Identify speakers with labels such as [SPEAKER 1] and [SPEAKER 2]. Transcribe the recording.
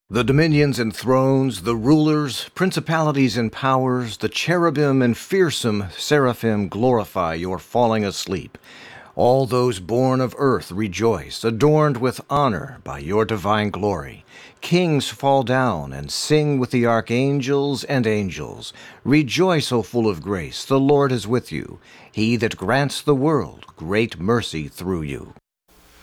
[SPEAKER 1] The dominions and thrones, the rulers, principalities and powers, the cherubim and fearsome seraphim glorify your falling asleep. All those born of earth rejoice, adorned with honor by your divine glory. Kings fall down and sing with the archangels and angels. Rejoice, O full of grace, the Lord is with you. He that grants the world great mercy through you.